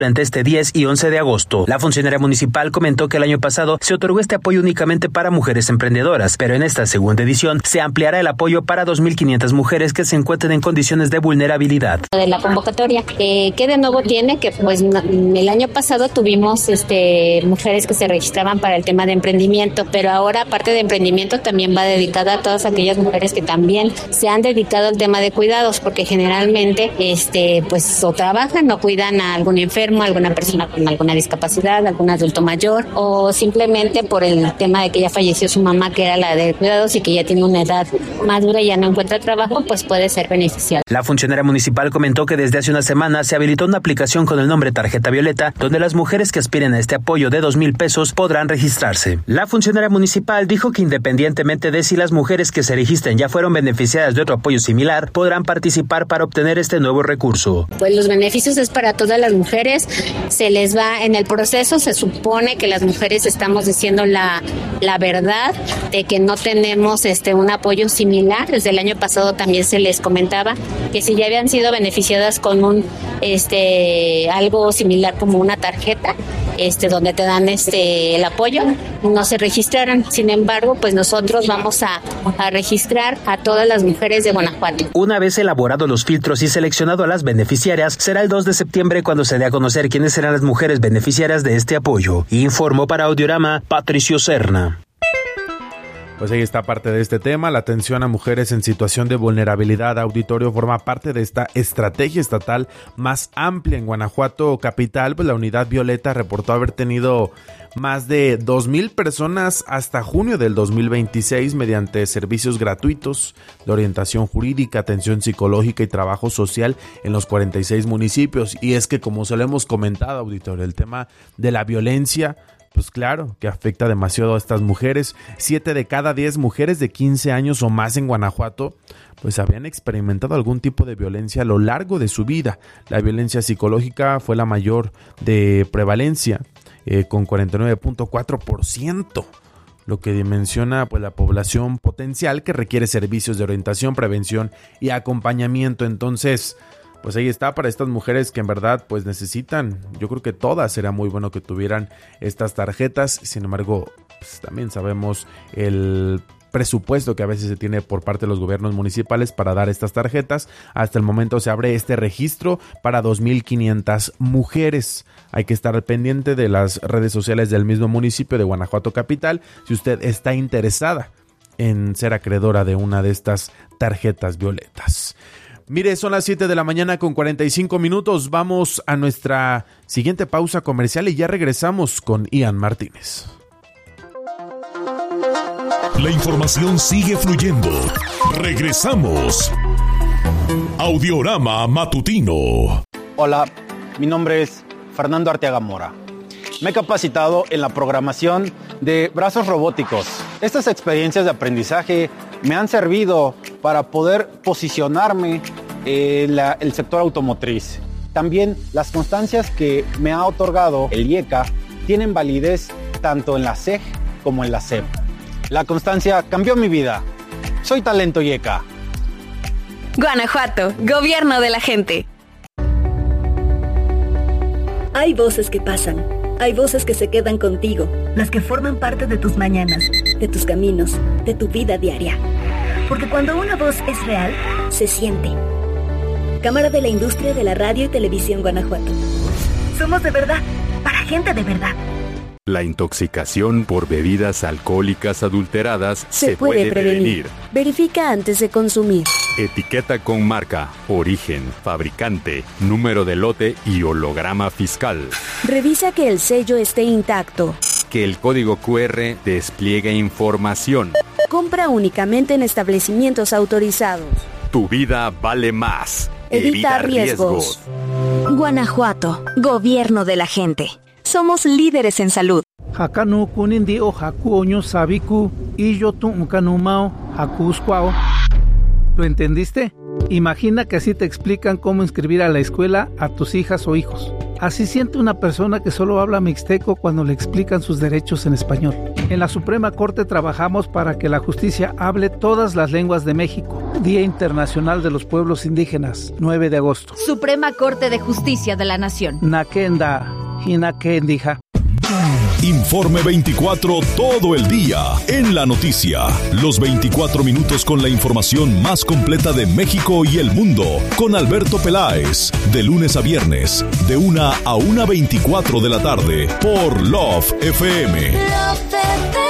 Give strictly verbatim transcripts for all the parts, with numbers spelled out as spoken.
Durante este diez y once de agosto, la funcionaria municipal comentó que el año pasado se otorgó este apoyo únicamente para mujeres emprendedoras, pero en esta segunda edición se ampliará el apoyo para dos mil quinientas mujeres que se encuentren en condiciones de vulnerabilidad. De la convocatoria, eh, ¿qué de nuevo tiene? Que pues el año pasado tuvimos este, mujeres que se registraban para el tema de emprendimiento, pero ahora aparte de emprendimiento también va dedicada a todas aquellas mujeres que también se han dedicado al tema de cuidados, porque generalmente este, pues o trabajan o cuidan a algún enfermo, alguna persona con alguna discapacidad, algún adulto mayor, o simplemente por el tema de que ya falleció su mamá, que era la de cuidados, y que ya tiene una edad madura y ya no encuentra trabajo, pues puede ser beneficiada. La funcionaria municipal comentó que desde hace una semana se habilitó una aplicación con el nombre Tarjeta Violeta, donde las mujeres que aspiren a este apoyo de dos mil pesos podrán registrarse. La funcionaria municipal dijo que independientemente de si las mujeres que se registren ya fueron beneficiadas de otro apoyo similar, podrán participar para obtener este nuevo recurso. Pues los beneficios es para todas las mujeres. Se les va en el proceso, se supone que las mujeres estamos diciendo la, la verdad de que no tenemos este un apoyo similar. Desde el año pasado también se les comentaba que si ya habían sido beneficiadas con un este algo similar como una tarjeta, este donde te dan este el apoyo, no se registraron. Sin embargo, pues nosotros vamos a, a registrar a todas las mujeres de Guanajuato. Una vez elaborados los filtros y seleccionado a las beneficiarias, será el dos de septiembre cuando se dé a conocer quiénes serán las mujeres beneficiarias de este apoyo. Informó para Audiorama Patricio Serna. Pues ahí está parte de este tema. La atención a mujeres en situación de vulnerabilidad, auditorio, forma parte de esta estrategia estatal más amplia en Guanajuato capital. Pues la Unidad Violeta reportó haber tenido más de dos mil personas hasta junio del dos mil veintiséis mediante servicios gratuitos de orientación jurídica, atención psicológica y trabajo social en los cuarenta y seis municipios. Y es que, como se lo hemos comentado, auditorio, el tema de la violencia, pues claro, que afecta demasiado a estas mujeres. Siete de cada diez mujeres de quince años o más en Guanajuato pues habían experimentado algún tipo de violencia a lo largo de su vida. La violencia psicológica fue la mayor de prevalencia, eh, con cuarenta y nueve punto cuatro por ciento, lo que dimensiona pues la población potencial que requiere servicios de orientación, prevención y acompañamiento. Entonces, pues ahí está para estas mujeres que en verdad pues necesitan. Yo creo que todas será muy bueno que tuvieran estas tarjetas. Sin embargo, pues también sabemos el presupuesto que a veces se tiene por parte de los gobiernos municipales para dar estas tarjetas. Hasta el momento se abre este registro para dos mil quinientas mujeres. Hay que estar al pendiente de las redes sociales del mismo municipio de Guanajuato capital si usted está interesada en ser acreedora de una de estas tarjetas violetas. Mire, son las siete de la mañana con cuarenta y cinco minutos. Vamos a nuestra siguiente pausa comercial y ya regresamos con Ian Martínez. La información sigue fluyendo. Regresamos. Audiorama Matutino. Hola, mi nombre es Fernando Arteaga Mora. Me he capacitado en la programación de brazos robóticos. Estas experiencias de aprendizaje me han servido para poder posicionarme en la, el sector automotriz. También las constancias que me ha otorgado el IECA tienen validez tanto en la C E G como en la C E P. La constancia cambió mi vida. Soy talento IECA. Guanajuato, gobierno de la gente. Hay voces que pasan, hay voces que se quedan contigo, las que forman parte de tus mañanas, de tus caminos, de tu vida diaria. Porque cuando una voz es real, se siente. Cámara de la Industria de la Radio y Televisión Guanajuato. Somos de verdad, para gente de verdad. La intoxicación por bebidas alcohólicas adulteradas se, se puede, puede prevenir. prevenir. Verifica antes de consumir. Etiqueta con marca, origen, fabricante, número de lote y holograma fiscal. Revisa que el sello esté intacto. Que el código cu erre despliegue información. Compra únicamente en establecimientos autorizados. Tu vida vale más. Evita, Evita riesgos. riesgos. Guanajuato, gobierno de la gente. Somos líderes en salud. Hakanu kunindi o haku oño sabiku y yo tu unkanumao hakuskwao. ¿Lo entendiste? Imagina que así te explican cómo inscribir a la escuela a tus hijas o hijos. Así siente una persona que solo habla mixteco cuando le explican sus derechos en español. En la Suprema Corte trabajamos para que la justicia hable todas las lenguas de México. Día Internacional de los Pueblos Indígenas, nueve de agosto. Suprema Corte de Justicia de la Nación. Nakenda, Hinakendija. Informe veinticuatro todo el día en la noticia. Los veinticuatro minutos con la información más completa de México y el mundo. Con Alberto Peláez. De lunes a viernes. De una a una veinticuatro de la tarde. Por Love F M. Love F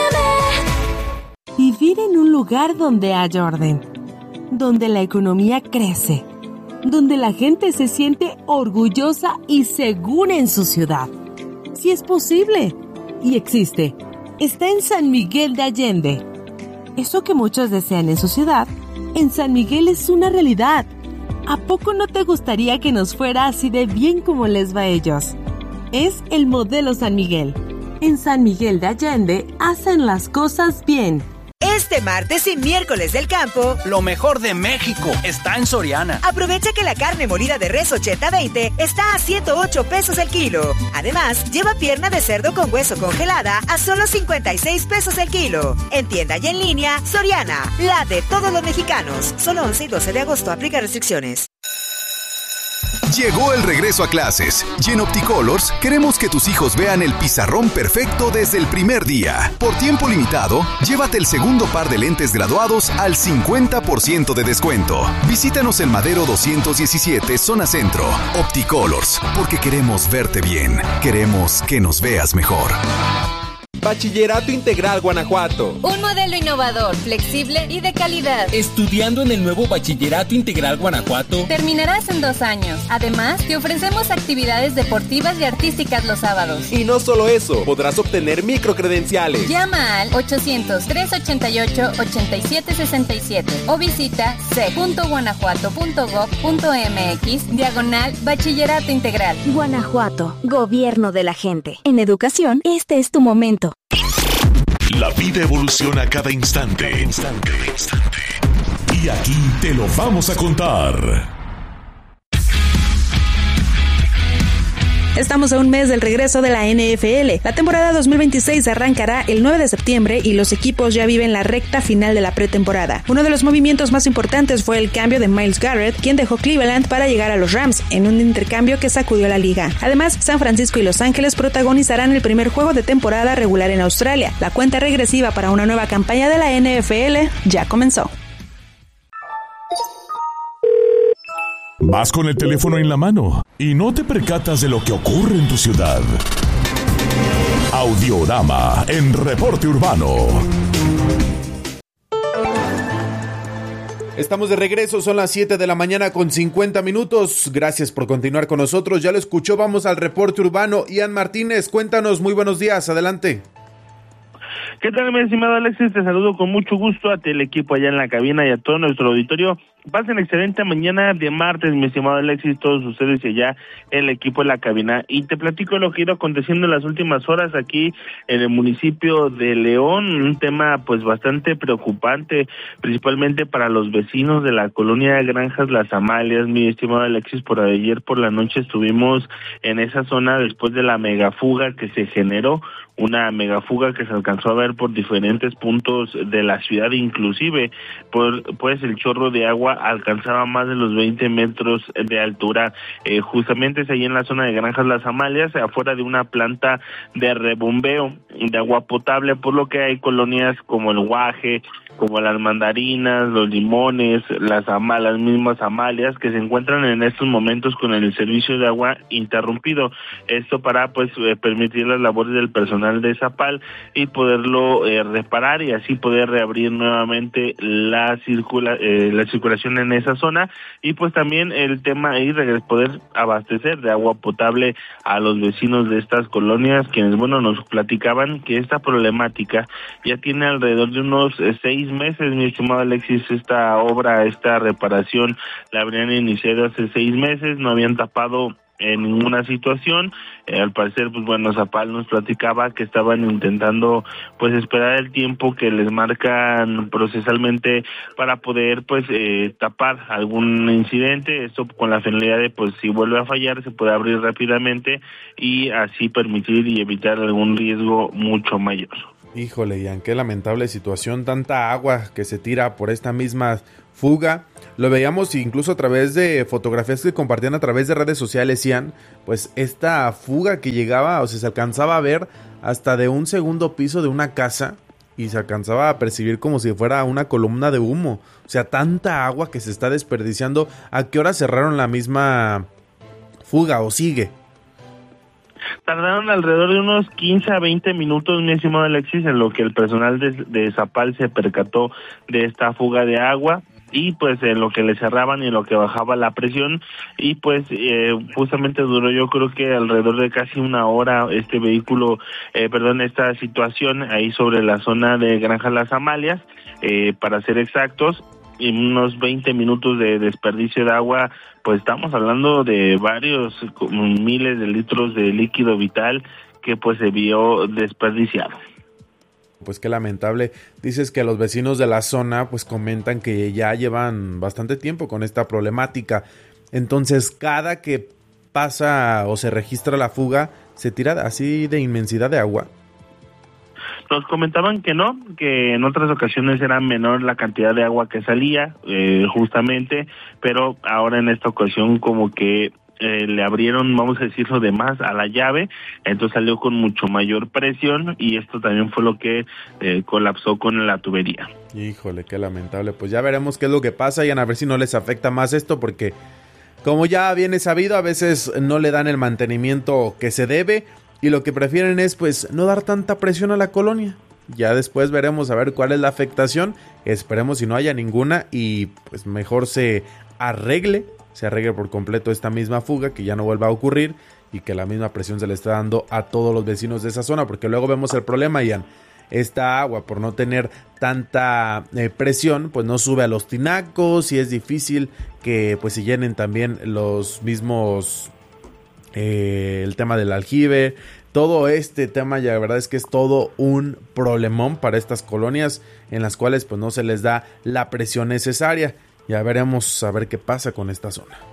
M. Vivir en un lugar donde haya orden. Donde la economía crece. Donde la gente se siente orgullosa y segura en su ciudad. Si es posible. Y existe. Está en San Miguel de Allende. Eso que muchos desean en su ciudad, en San Miguel es una realidad. ¿A poco no te gustaría que nos fuera así de bien como les va a ellos? Es el modelo San Miguel. En San Miguel de Allende hacen las cosas bien. Este martes y miércoles del campo, lo mejor de México está en Soriana. Aprovecha que la carne molida de res ochenta veinte está a ciento ocho pesos el kilo. Además, lleva pierna de cerdo con hueso congelada a solo cincuenta y seis pesos el kilo. En tienda y en línea, Soriana, la de todos los mexicanos. Solo once y doce de agosto, aplica restricciones. Llegó el regreso a clases y en Opticolors queremos que tus hijos vean el pizarrón perfecto desde el primer día. Por tiempo limitado, llévate el segundo par de lentes graduados al cincuenta por ciento de descuento. Visítanos en Madero doscientos diecisiete, zona centro. Opticolors, porque queremos verte bien. Queremos que nos veas mejor. Bachillerato Integral Guanajuato. Un modelo innovador, flexible y de calidad. Estudiando en el nuevo Bachillerato Integral Guanajuato, terminarás en dos años. Además, te ofrecemos actividades deportivas y artísticas los sábados. Y no solo eso, podrás obtener microcredenciales. Llama al ochocientos, trescientos ochenta y ocho, ochenta y siete sesenta y siete o visita c punto guanajuato punto gob punto mx diagonal Bachillerato Integral. Guanajuato, gobierno de la gente. En educación, este es tu momento. La vida evoluciona cada instante. Instante, instante. Y aquí te lo vamos a contar. Estamos a un mes del regreso de la N F L. La temporada dos mil veintiséis arrancará el nueve de septiembre y los equipos ya viven la recta final de la pretemporada. Uno de los movimientos más importantes fue el cambio de Myles Garrett, quien dejó Cleveland para llegar a los Rams, en un intercambio que sacudió la liga. Además, San Francisco y Los Ángeles protagonizarán el primer juego de temporada regular en Australia. La cuenta regresiva para una nueva campaña de la N F L ya comenzó. Vas con el teléfono en la mano y no te percatas de lo que ocurre en tu ciudad. Audiorama en Reporte Urbano. Estamos de regreso, son las siete de la mañana con cincuenta minutos. Gracias por continuar con nosotros. Ya lo escuchó, vamos al Reporte Urbano. Ian Martínez, cuéntanos, muy buenos días, adelante. ¿Qué tal, mi estimado Alexis? Te saludo con mucho gusto a ti, el equipo allá en la cabina y a todo nuestro auditorio. Pasen excelente mañana de martes, mi estimado Alexis, todos ustedes y allá el equipo en la cabina. Y te platico lo que ha ido aconteciendo en las últimas horas aquí en el municipio de León, un tema pues bastante preocupante, principalmente para los vecinos de la colonia de Granjas Las Amalias, mi estimado Alexis. Por ayer por la noche estuvimos en esa zona después de la megafuga que se generó, una megafuga que se alcanzó a ver por diferentes puntos de la ciudad, inclusive por pues el chorro de agua alcanzaba más de los veinte metros de altura. Eh, justamente es ahí en la zona de Granjas Las Amalias, afuera de una planta de rebombeo de agua potable, por lo que hay colonias como el Guaje, como las Mandarinas, los Limones, las ama, las mismas Amalias, que se encuentran en estos momentos con el servicio de agua interrumpido. Esto para pues eh, permitir las labores del personal de Zapal y poderlo eh, reparar y así poder reabrir nuevamente la circula eh, la circulación en esa zona, y pues también el tema ahí de poder abastecer de agua potable a los vecinos de estas colonias, quienes bueno nos platicaban que esta problemática ya tiene alrededor de unos eh, seis meses, mi estimado Alexis. Esta obra, esta reparación la habrían iniciado hace seis meses, no habían tapado en ninguna situación. Eh, al parecer, pues bueno, Zapal nos platicaba que estaban intentando pues esperar el tiempo que les marcan procesalmente para poder pues eh, tapar algún incidente, esto con la finalidad de pues si vuelve a fallar se puede abrir rápidamente y así permitir y evitar algún riesgo mucho mayor. Híjole, Ian, qué lamentable situación, tanta agua que se tira por esta misma fuga. Lo veíamos incluso a través de fotografías que compartían a través de redes sociales, Ian, pues esta fuga que llegaba, o sea, se alcanzaba a ver hasta de un segundo piso de una casa y se alcanzaba a percibir como si fuera una columna de humo. O sea, tanta agua que se está desperdiciando. ¿A qué hora cerraron la misma fuga o sigue? Tardaron alrededor de unos quince a veinte minutos, mi estimado Alexis, en lo que el personal de, de Zapal se percató de esta fuga de agua y pues en lo que le cerraban y en lo que bajaba la presión y pues eh, justamente duró yo creo que alrededor de casi una hora este vehículo, eh, perdón, esta situación ahí sobre la zona de Granja Las Amalias, eh, para ser exactos, en unos veinte minutos de desperdicio de agua, pues estamos hablando de varios miles de litros de líquido vital que pues se vio desperdiciado. Pues qué lamentable. Dices que los vecinos de la zona pues comentan que ya llevan bastante tiempo con esta problemática. Entonces, cada que pasa o se registra la fuga, ¿se tira así de inmensidad de agua? Nos comentaban que no, que en otras ocasiones era menor la cantidad de agua que salía, eh, justamente, pero ahora en esta ocasión como que eh, le abrieron, vamos a decirlo, de más a la llave, entonces salió con mucho mayor presión y esto también fue lo que eh, colapsó con la tubería. Híjole, qué lamentable. Pues ya veremos qué es lo que pasa y a ver si no les afecta más esto, porque como ya viene sabido, a veces no le dan el mantenimiento que se debe. Y lo que prefieren es pues no dar tanta presión a la colonia. Ya después veremos a ver cuál es la afectación. Esperemos si no haya ninguna y pues mejor se arregle, se arregle por completo esta misma fuga, que ya no vuelva a ocurrir y que la misma presión se le está dando a todos los vecinos de esa zona, porque luego vemos el problema, Ian. Esta agua, por no tener tanta eh, presión, pues no sube a los tinacos y es difícil que pues se llenen también los mismos... Eh, el tema del aljibe, todo este tema, ya la verdad es que es todo un problemón para estas colonias en las cuales pues no se les da la presión necesaria. Ya veremos a ver qué pasa con esta zona.